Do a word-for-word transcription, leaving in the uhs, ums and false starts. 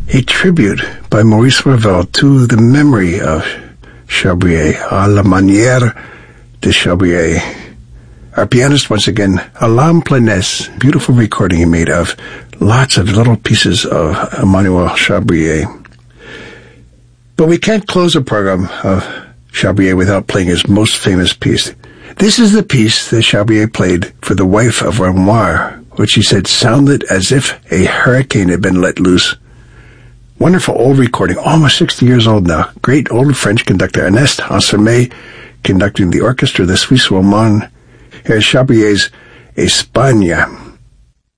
a tribute by Maurice Ravel to the memory of Chabrier, à la manière de Chabrier. Our pianist, once again, Alain Planès, beautiful recording he made of lots of little pieces of Emmanuel Chabrier. But we can't close a program of Chabrier without playing his most famous piece. This is the piece that Chabrier played for the wife of Renoir, which he said sounded as if a hurricane had been let loose. Wonderful old recording, almost sixty years old now. Great old French conductor Ernest Ansermet conducting the orchestra, the Suisse Romande. Here's Chabrier's Espagne.